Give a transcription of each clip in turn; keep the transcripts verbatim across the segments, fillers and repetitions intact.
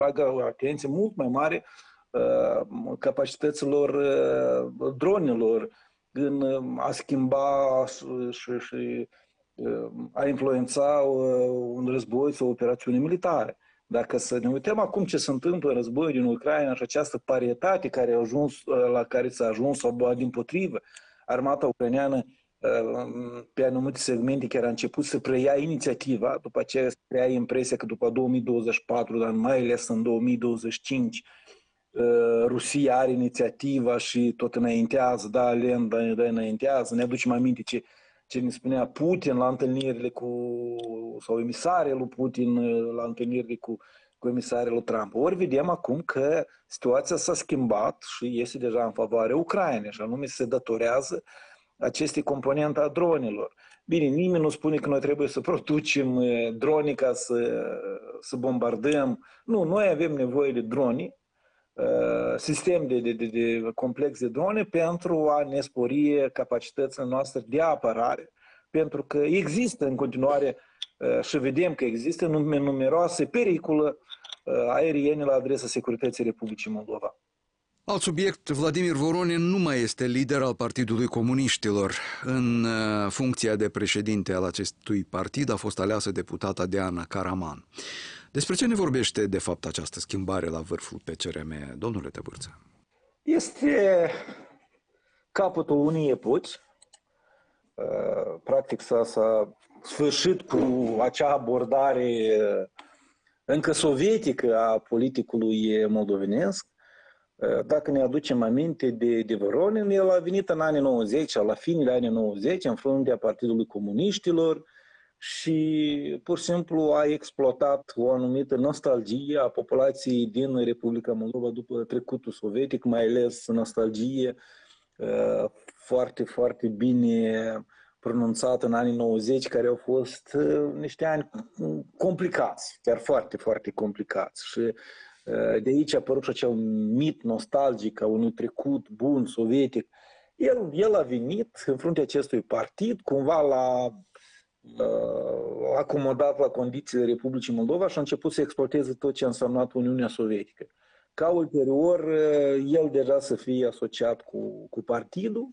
atragă atenție mult mai mare capacităților dronelor în a schimba și, și a influența un război sau o operațiune militară. Dacă să ne uităm acum ce se întâmplă în războiul din Ucraina și această parietate care a ajuns, la care s-a ajuns, sau dimpotrivă, armata ucraineană pe anumite segmente chiar a început să preia inițiativa, după aceea să preia impresia că după două mii douăzeci și patru, dar mai ales în două mii douăzeci și cinci, Rusia are inițiativa și tot înaintează, da, len, da, da, înaintează. Ne aducem aminte ce, ce ne spunea Putin la întâlnirile cu, sau emisarele lui Putin la întâlnirile cu, cu emisarele lui Trump. Ori vedem acum că situația s-a schimbat și este deja în favoarea Ucrainei, și anume se datorează aceste componente a dronelor. Bine, nimeni nu spune că noi trebuie să producem drone ca să, să bombardăm. Nu, noi avem nevoie de drone, sistem de, de, de, de complex de drone pentru a ne spori capacitățile noastre de apărare. Pentru că există în continuare și vedem că există numeroase pericole aeriene la adresa securității Republicii Moldova. Alt subiect, Vladimir Voronin nu mai este lider al Partidului Comuniștilor. În funcția de președinte al acestui partid a fost aleasă deputata Diana Caraman. Despre ce ne vorbește, de fapt, această schimbare la vârful P C R M, domnule Tăbârță? Este capătul unei epoci. Practic s-a sfârșit cu acea abordare încă sovietică a politicului moldovenesc. Dacă ne aducem aminte de, de Voronin, el a venit în anii nouăzeci, la finele anii nouăzeci, în fruntea Partidului Comuniștilor, și pur și simplu a exploatat o anumită nostalgie a populației din Republica Moldova după trecutul sovietic, mai ales nostalgie uh, foarte, foarte bine pronunțată în anii nouăzeci, care au fost uh, niște ani complicați, chiar foarte, foarte complicați. Și uh, de aici a apărut și acel mit nostalgic a unui trecut bun, sovietic. El, el a venit în fruntea acestui partid, cumva la acomodat la condițiile Republicii Moldova și a început să exploateze tot ce a însemnat Uniunea Sovietică. Ca ulterior, el deja să fie asociat cu, cu partidul.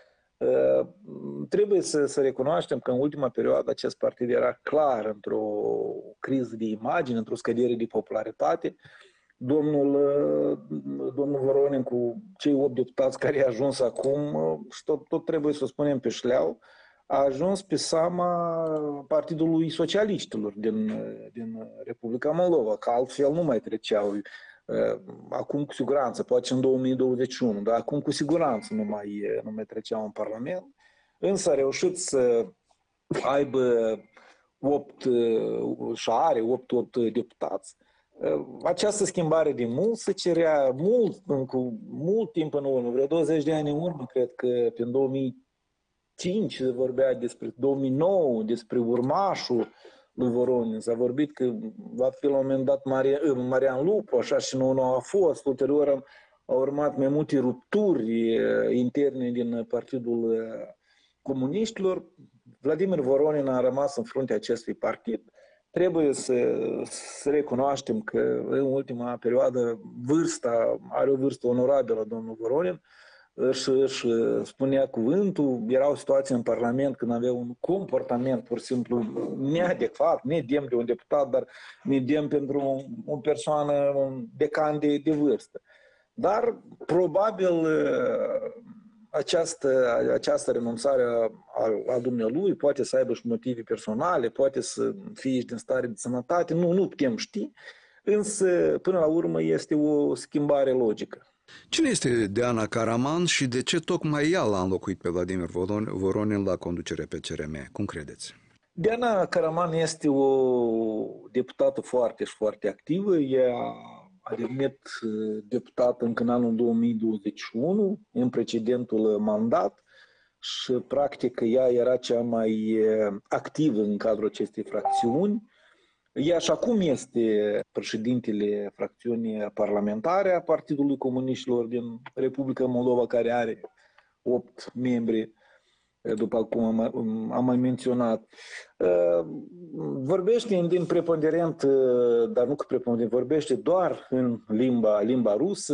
Trebuie să, să recunoaștem că în ultima perioadă acest partid era clar într-o criză de imagine, într-o scădere de popularitate. Domnul, domnul Voronin cu cei opt deputați care i-a ajuns acum, și tot, tot trebuie să o spunem pe șleau, a ajuns pe seama Partidului Socialiștilor din, din Republica Moldova, că altfel nu mai treceau. Acum cu siguranță, poate în două mii douăzeci și unu, dar acum cu siguranță nu mai, nu mai treceau în Parlament. Însă a reușit să aibă opt și are opt deputați. Această schimbare de mult se cerea mult, cu mult timp în urmă, vreo douăzeci de ani în urmă, cred că prin două mii cinci se vorbea despre două mii nouă, despre urmașul lui Voronin. S-a vorbit că va fi la un moment dat Marian, Marian Lupu, așa și nu, nu a fost. Ulterior au urmat mai multe rupturi interne din Partidul Comuniștilor. Vladimir Voronin a rămas în fruntea acestui partid. Trebuie să, să recunoaștem că în ultima perioadă vârsta, are o vârstă onorabilă domnul Voronin, își, își spunea cuvântul, era o situație în Parlament când avea un comportament pur și simplu neadecvat, nedemn de un deputat, dar nedemn pentru o persoană, un decan de, de vârstă. Dar probabil această, această renunțare a, a dumnealui poate să aibă și motive personale, poate să fie și din stare de sănătate, nu, nu putem ști, însă până la urmă este o schimbare logică. Cine este Diana Caraman și de ce tocmai ea l-a înlocuit pe Vladimir Voronin la conducere P C R M? Cum credeți? Diana Caraman este o deputată foarte și foarte activă. Ea a devenit deputată încă în anul două mii douăzeci și unu, în precedentul mandat, și practic ea era cea mai activă în cadrul acestei fracțiuni. Ea și acum este președintele fracțiunii parlamentare a Partidului Comuniștilor din Republica Moldova, care are opt membri. după cum am, am mai menționat. Vorbește din preponderent, dar nu că preponderent, vorbește doar în limba, limba rusă.